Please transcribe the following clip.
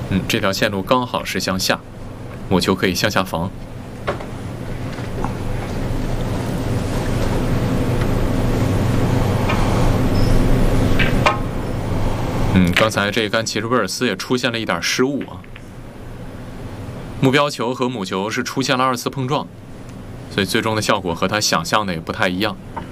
这条线路刚好是向下，母球可以向下防。刚才这一杆其实威尔斯也出现了一点失误啊。目标球和母球是出现了2次碰撞，所以最终的效果和他想象的也不太一样。